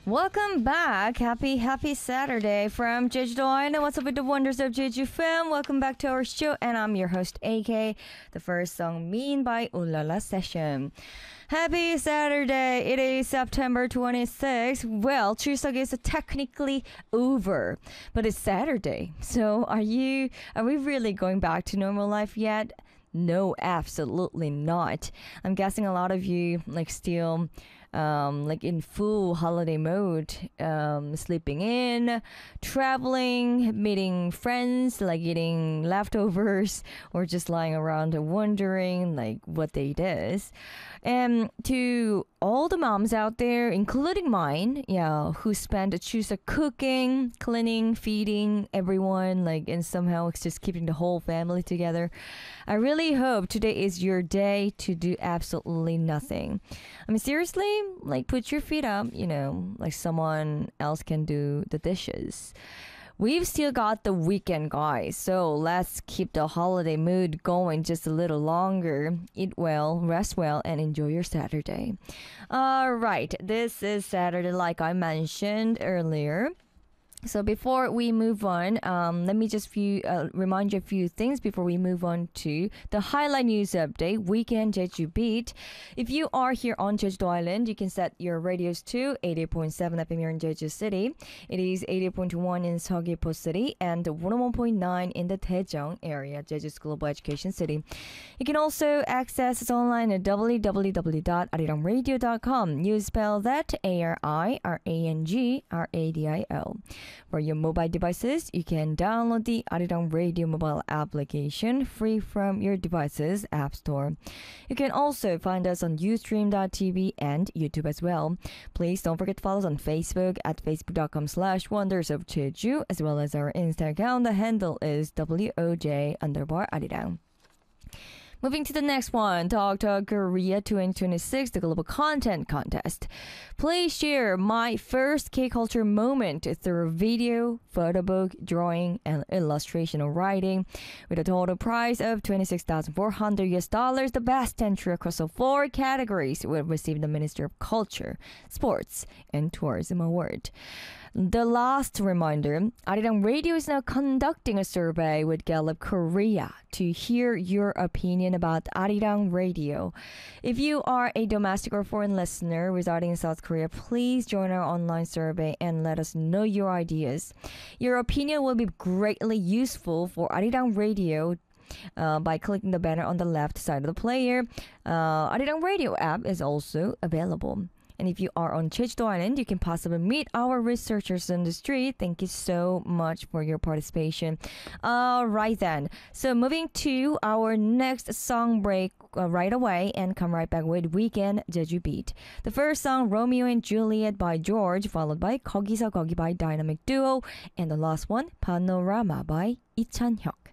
Welcome back. Happy Saturday from Jeju-do Island. What's up with the wonders of Jeju fam? Welcome back to our show, and I'm your host, AK. The first song, Mean by Ulala Session. Happy Saturday. It is September 26th. Well, Chuseok is technically over, but it's Saturday. So are we really going back to normal life yet? No, absolutely not. I'm guessing a lot of you still in full holiday mode, sleeping in, traveling, meeting friends, eating leftovers, or just lying around and wondering what they did. And to all the moms out there, including mine, who spent a Chuseok cooking, cleaning, feeding everyone, and somehow it's just keeping the whole family together. I really hope today is your day to do absolutely nothing. I mean, seriously, put your feet up, like someone else can do the dishes. We've still got the weekend, guys, so let's keep the holiday mood going just a little longer. Eat well, rest well, and enjoy your Saturday. All right, this is Saturday, like I mentioned earlier. So before we move on, let me just remind you a few things before we move on to the highlight news update, Weekend Jeju Beat. If you are here on Jeju Island, you can set your radios to 88.7 FM here in Jeju City. It is 88.1 in Seogwipo City and 101.9 in the Daejeong area, Jeju's global education city. You can also access us online at www.arirangradio.com. You spell that ARIRANGRADIO. For your mobile devices, you can download the Arirang Radio mobile application free from your device's app store. You can also find us on Ustream.tv and YouTube as well. Please don't forget to follow us on Facebook at facebook.com/wondersofjeju, as well as our Instagram account. The handle is WOJ_Arirang. Moving to the next one, Talk Korea 2026, the Global Content Contest. Please share my first K-culture moment through video, photo book, drawing, and illustration or writing. With a total prize of $26,400, the best entry across all 4 categories will receive the Minister of Culture, Sports, and Tourism Award. The last reminder, Arirang Radio is now conducting a survey with Gallup Korea to hear your opinion about Arirang Radio. If you are a domestic or foreign listener residing in South Korea, please join our online survey and let us know your ideas. Your opinion will be greatly useful for Arirang Radio by clicking the banner on the left side of the player. Arirang Radio app is also available. And if you are on Jeju Island, you can possibly meet our researchers on the street. Thank you so much for your participation. All right then. So moving to our next song break right away and come right back with Weekend Jeju Beat. The first song, Romeo and Juliet by George, followed by 거기서 거기 by Dynamic Duo. And the last one, Panorama by Lee Chan-hyuk.